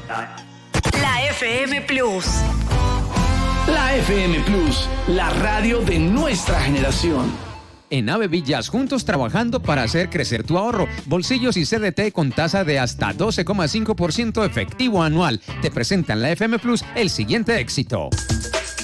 La FM Plus. La FM Plus, la radio de nuestra generación. En Ave Villas, juntos trabajando para hacer crecer tu ahorro. Bolsillos y CDT con tasa de hasta 12,5% efectivo anual. Te presentan la FM Plus el siguiente éxito.